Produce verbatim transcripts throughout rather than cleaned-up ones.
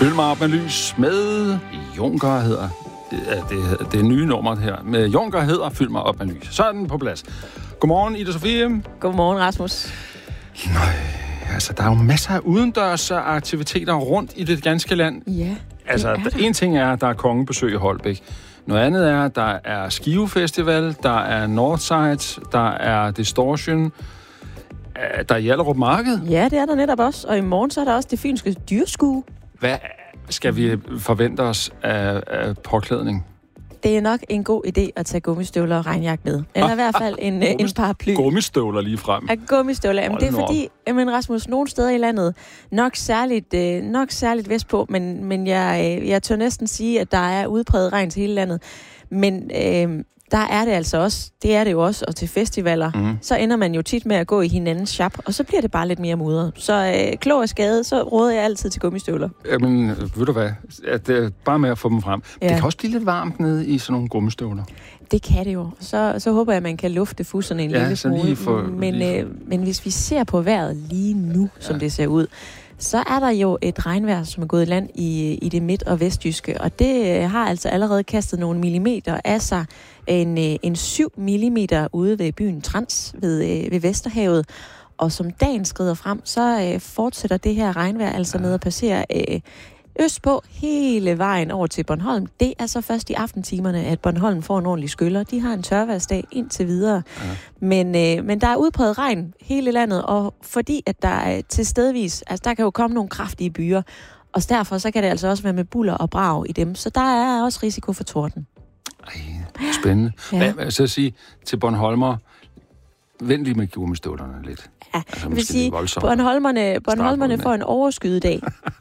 Fyld mig op med lys med Juncker hedder det, det, det nye nummer her. Med Juncker hedder Fyld mig op med lys. Så er den på plads. Godmorgen, Ida Sofie. Godmorgen, Rasmus. Nej, altså der er jo masser af udendørs aktiviteter rundt i det ganske land. Ja, Altså, en ting er, at der er kongebesøg i Holbæk. Noget andet er, at der er Skive Festival, der er Northside, der er Distortion, der er Hjallerup Marked. Ja, det er der netop også. Og i morgen så er der også det fynske dyrskue. Hvad skal vi forvente os af, af påklædning? Det er nok en god idé at tage gummistøvler og regnjakke med. Eller i hvert fald en, en paraply. Gummistøvler lige frem. Ja, gummistøvler. Jamen, det er fordi, jamen, Rasmus, nogle steder i landet, nok særligt, øh, nok særligt vestpå, men, men jeg, øh, jeg tør næsten sige, at der er udpræget regn til hele landet. Men øh, der er det altså også, det er det jo også, og til festivaler, mm. så ender man jo tit med at gå i hinandens shop, og så bliver det bare lidt mere mudret. Så øh, klog og skade, så råder jeg altid til gummistøvler. Jamen, ved du hvad? At det er bare med at få dem frem. Ja. Det kan også blive lidt varmt nede i sådan nogle gummistøvler. Det kan det jo. Så, så håber jeg, at man kan lufte fusserne en ja, lille smule. Lige for, men, lige øh, men hvis vi ser på vejret lige nu, som ja. det ser ud, så er der jo et regnvejr, som er gået i land i, i det midt- og vestjyske. Og det øh, har altså allerede kastet nogle millimeter af sig. En, øh, en syv millimeter ude ved byen Trans ved, øh, ved Vesterhavet. Og som dagen skrider frem, så øh, fortsætter det her regnvejr altså med at passere øh, østpå hele vejen over til Bornholm. Det er så først i aftentimerne, at Bornholm får en ordentlig skyller. De har en tørværsdag indtil videre. Ja. Men, øh, men der er udpræget regn hele landet, og fordi at der er til stedvis, altså der kan jo komme nogle kraftige byer, og derfor så kan det altså også være med buller og brag i dem. Så der er også risiko for torden. Ej, spændende. Ja. Hvad, hvad så sige til Bornholmer? Vent lige med gummistøvlerne lidt. Ja, altså, jeg vil sige, Bornholmerne, Bornholmerne får en overskydedag.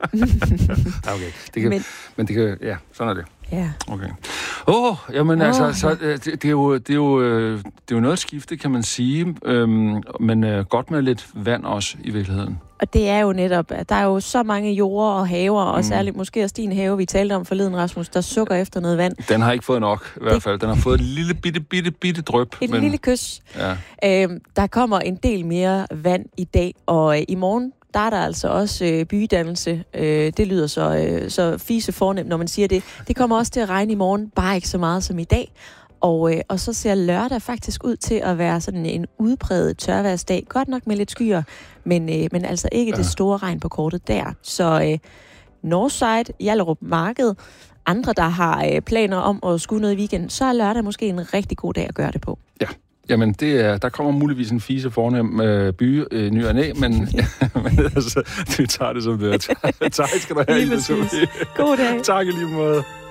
ja, okay. Det kan, men, men det kan, ja, sådan er det. Ja. Okay. Åh, oh, jamen oh, altså, så, det, det, er jo, det, er jo, det er jo noget at skifte, kan man sige. Øhm, men øh, godt med lidt vand også, i virkeligheden. Og det er jo netop, at der er jo så mange jorder og haver, og mm. særligt måske også din have, vi talte om forleden, Rasmus, der sukker efter noget vand. Den har ikke fået nok, i hvert det... fald. Den har fået et lille bitte, bitte, bitte dryp. Et men... lille kys. Ja. Øhm, der kommer en del mere vand i dag, og øh, i morgen, der er der altså også øh, bydannelse. Øh, det lyder så, øh, så fise fornemt, når man siger det. Det kommer også til at regne i morgen, bare ikke så meget som i dag. Og, øh, og så ser lørdag faktisk ud til at være sådan en udpræget tørværsdag. Godt nok med lidt skyer, men, øh, men altså ikke ja. det store regn på kortet der. Så øh, Northside, Hjallerup Marked, andre der har øh, planer om at skulle noget i weekend, så er lørdag måske en rigtig god dag at gøre det på. Ja. Jamen, det er, der kommer muligvis en fise fornem øh, by, øh, ny og næ, men, men altså, vi tager det som det er. Tak skal du have, Ida Sofie. God dag. Tak i lige måde.